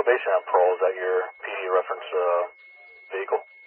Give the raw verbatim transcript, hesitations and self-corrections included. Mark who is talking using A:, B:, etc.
A: probation on parole. Is that your P D reference uh, vehicle?